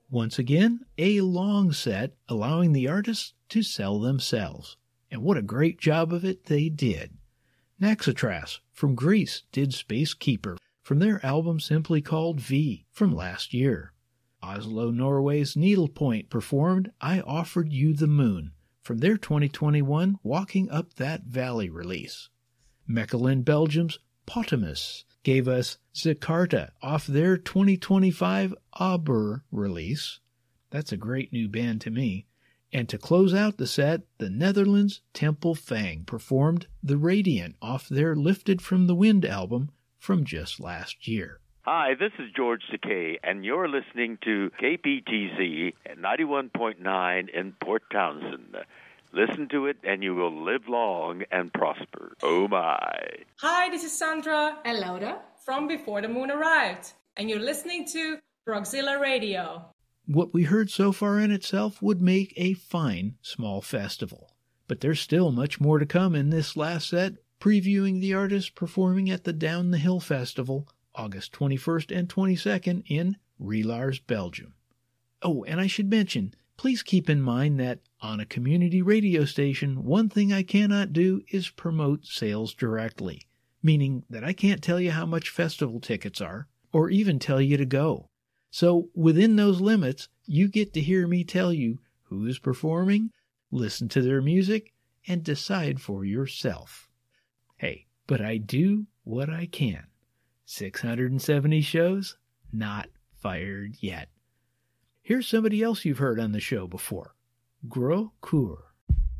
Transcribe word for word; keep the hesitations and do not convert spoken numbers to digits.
Once again, a long set allowing the artists to sell themselves. And what a great job of it they did. Naxatras from Greece did Space Keeper from their album simply called V from last year. Oslo, Norway's Needlepoint performed I Offered You the Moon from their twenty twenty-one Walking Up That Valley release. Mechelen, Belgium's Potamus gave us Zikarta off their twenty twenty-five Aber release. That's a great new band to me. And to close out the set, the Netherlands' Temple Fang performed The Radiant off their Lifted from the Wind album from just last year. Hi, this is George Takei, and you're listening to K P T Z at ninety-one point nine in Port Townsend. Listen to it and you will live long and prosper. Oh my. Hi, this is Sandra and Laura from Before the Moon Arrived, and you're listening to Rockzilla Radio. What we heard so far in itself would make a fine small festival. But there's still much more to come in this last set, previewing the artists performing at the Down the Hill Festival, August twenty-first and twenty-second in Relars, Belgium. Oh, and I should mention, please keep in mind that on a community radio station, one thing I cannot do is promote sales directly, meaning that I can't tell you how much festival tickets are, or even tell you to go. So within those limits, you get to hear me tell you who is performing, listen to their music, and decide for yourself. Hey, but I do what I can. six hundred seventy shows, not fired yet. Here's somebody else you've heard on the show before. Gros Coeur.